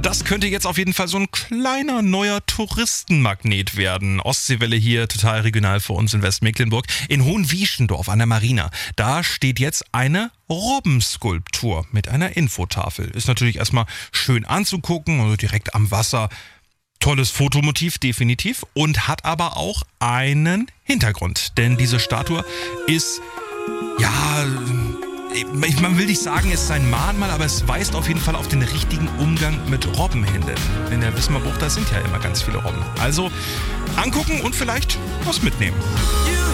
Das könnte jetzt auf jeden Fall so ein kleiner neuer Touristenmagnet werden. Ostseewelle hier, total regional für uns in Westmecklenburg. In Hohenwieschendorf an der Marina, da steht jetzt eine Robbenskulptur mit einer Infotafel. Ist natürlich erstmal schön anzugucken, also direkt am Wasser. Tolles Fotomotiv, definitiv. Und hat aber auch einen Hintergrund. Denn diese Statue ist, ja, man will nicht sagen, es ist ein Mahnmal, aber es weist auf jeden Fall auf den richtigen Umgang mit Robben hin. Denn in der Wismarer Bucht, da sind ja immer ganz viele Robben. Also angucken und vielleicht was mitnehmen.